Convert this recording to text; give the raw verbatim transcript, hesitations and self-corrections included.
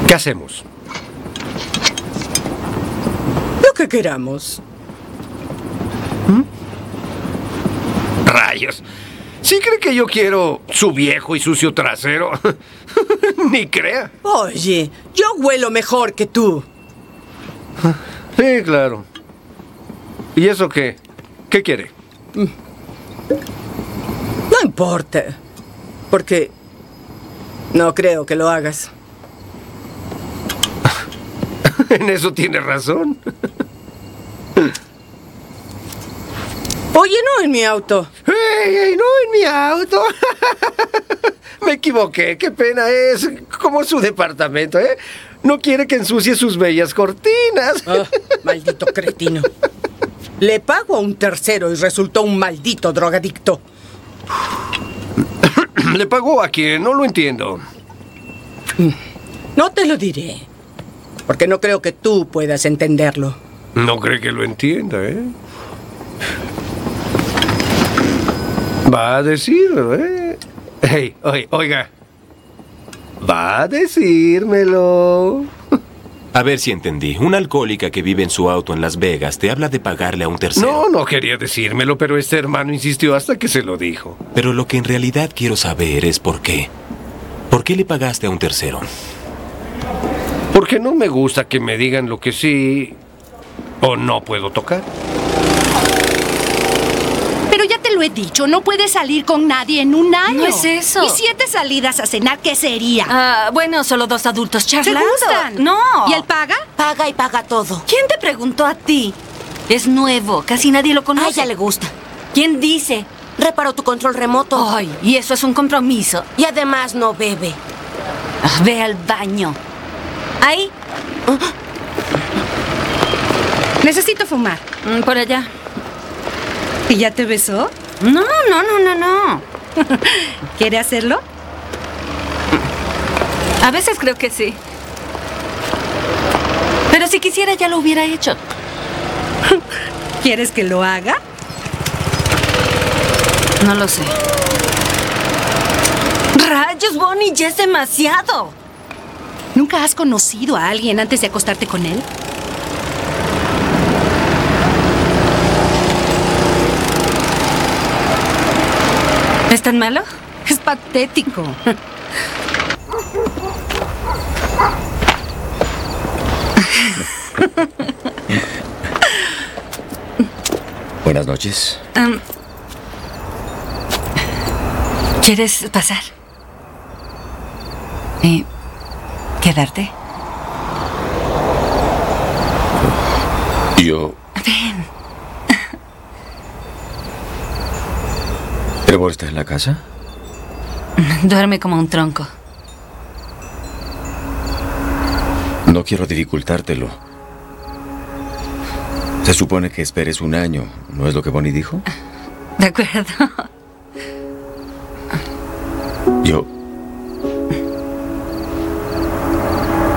¿Qué hacemos? Lo que queramos. ¿Mm? Rayos. ¿Sí cree que yo quiero su viejo y sucio trasero? Ni crea. Oye, yo huelo mejor que tú. Sí, claro. ¿Y eso qué? ¿Qué quiere? No importa. Porque no creo que lo hagas. En eso tiene razón. Oye, no en mi auto. ¡Ey, ey, no en mi auto! Me equivoqué, qué pena es. Como su departamento, ¿eh? No quiere que ensucie sus bellas cortinas. Oh, maldito cretino. Le pago a un tercero y resultó un maldito drogadicto. ¿Le pagó a quién? No lo entiendo. No te lo diré. Porque no creo que tú puedas entenderlo. No cree que lo entienda, ¿eh? Va a decirlo, ¿eh? Hey, oiga. Va a decírmelo. A ver si entendí. Una alcohólica que vive en su auto en Las Vegas te habla de pagarle a un tercero. No, no quería decírmelo, pero este hermano insistió hasta que se lo dijo. Pero lo que en realidad quiero saber es por qué. ¿Por qué le pagaste a un tercero? Porque no me gusta que me digan lo que sí o no puedo tocar. Pero ya te lo he dicho, no puedes salir con nadie en un año. No es eso. ¿Y siete salidas a cenar qué sería? Ah, bueno, solo dos adultos charlando. ¿Se gustan? No. ¿Y él paga? Paga y paga todo. ¿Quién te preguntó a ti? Es nuevo, casi nadie lo conoce. A ella le gusta. ¿Quién dice? Reparó tu control remoto. Ay, y eso es un compromiso. Y además no bebe. Ah, ve al baño. Ahí. Necesito fumar. Mm, Por allá. ¿Y ya te besó? No, no, no, no, no. ¿Quiere hacerlo? A veces creo que sí. Pero si quisiera ya lo hubiera hecho. ¿Quieres que lo haga? No lo sé. ¡Rayos, Bonnie! ¡Ya es demasiado! ¿Nunca has conocido a alguien antes de acostarte con él? ¿Es tan malo? Es patético. Buenas noches. Um, ¿Quieres pasar? ¿Y quedarte? Yo... Ven. ¿Trevor está en la casa? Duerme como un tronco. No quiero dificultártelo. Se supone que esperes un año, ¿no es lo que Bonnie dijo? De acuerdo. Yo...